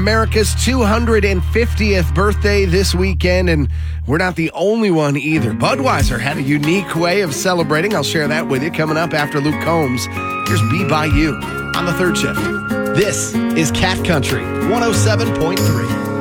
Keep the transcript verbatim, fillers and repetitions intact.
America's two hundred fiftieth birthday this weekend, and we're not the only one either. Budweiser had a unique way of celebrating. I'll share that with you coming up after Luke Combs. Here's Be By You on the third shift. This is Cat Country one oh seven point three.